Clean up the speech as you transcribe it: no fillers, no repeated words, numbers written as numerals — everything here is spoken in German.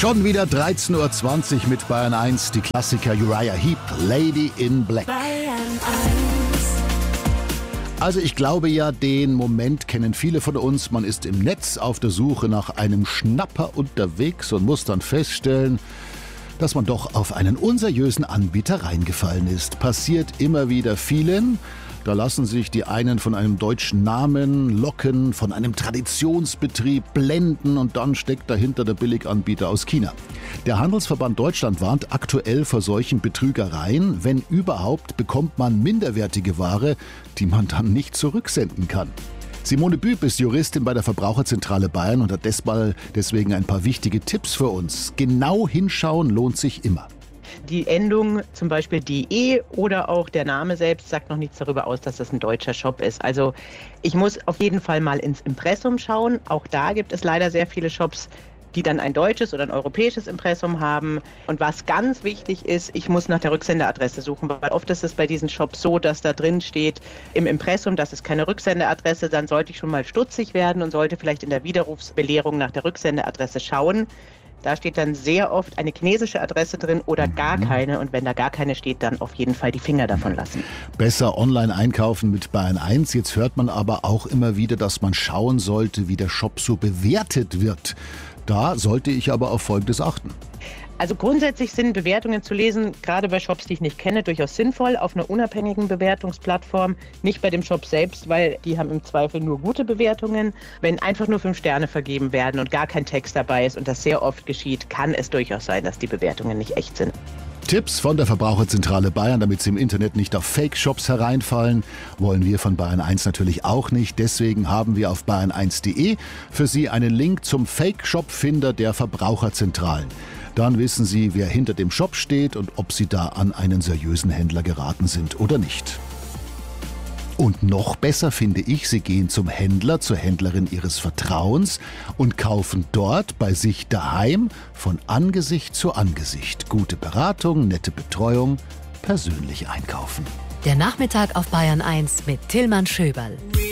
Schon wieder 13.20 Uhr mit Bayern 1, die Klassiker Uriah Heep, Lady in Black. Also ich glaube ja, den Moment kennen viele von uns. Man ist im Netz auf der Suche nach einem Schnapper unterwegs und muss dann feststellen, dass man doch auf einen unseriösen Anbieter reingefallen ist. Passiert immer wieder vielen. Da lassen sich die einen von einem deutschen Namen locken, von einem Traditionsbetrieb blenden und dann steckt dahinter der Billiganbieter aus China. Der Handelsverband Deutschland warnt aktuell vor solchen Betrügereien. Wenn überhaupt, bekommt man minderwertige Ware, die man dann nicht zurücksenden kann. Simone Büb ist Juristin bei der Verbraucherzentrale Bayern und hat deswegen ein paar wichtige Tipps für uns. Genau hinschauen lohnt sich immer. Die Endung, zum Beispiel .de oder auch der Name selbst, sagt noch nichts darüber aus, dass das ein deutscher Shop ist. Also ich muss auf jeden Fall mal ins Impressum schauen. Auch da gibt es leider sehr viele Shops, die dann ein deutsches oder ein europäisches Impressum haben. Und was ganz wichtig ist, ich muss nach der Rücksendeadresse suchen, weil oft ist es bei diesen Shops so, dass da drin steht im Impressum, das ist keine Rücksendeadresse, dann sollte ich schon mal stutzig werden und sollte vielleicht in der Widerrufsbelehrung nach der Rücksendeadresse schauen. Da steht dann sehr oft eine chinesische Adresse drin oder gar keine. Und wenn da gar keine steht, dann auf jeden Fall die Finger davon lassen. Besser online einkaufen mit Bayern 1. Jetzt hört man aber auch immer wieder, dass man schauen sollte, wie der Shop so bewertet wird. Da sollte ich aber auf Folgendes achten. Also grundsätzlich sind Bewertungen zu lesen, gerade bei Shops, die ich nicht kenne, durchaus sinnvoll, auf einer unabhängigen Bewertungsplattform, nicht bei dem Shop selbst, weil die haben im Zweifel nur gute Bewertungen. Wenn einfach nur 5 Sterne vergeben werden und gar kein Text dabei ist und das sehr oft geschieht, kann es durchaus sein, dass die Bewertungen nicht echt sind. Tipps von der Verbraucherzentrale Bayern, damit Sie im Internet nicht auf Fake-Shops hereinfallen, wollen wir von Bayern 1 natürlich auch nicht. Deswegen haben wir auf bayern1.de für Sie einen Link zum Fake-Shop-Finder der Verbraucherzentralen. Dann wissen Sie, wer hinter dem Shop steht und ob Sie da an einen seriösen Händler geraten sind oder nicht. Und noch besser finde ich, Sie gehen zum Händler, zur Händlerin Ihres Vertrauens und kaufen dort bei sich daheim von Angesicht zu Angesicht. Gute Beratung, nette Betreuung, persönlich einkaufen. Der Nachmittag auf Bayern 1 mit Tillmann Schöberl.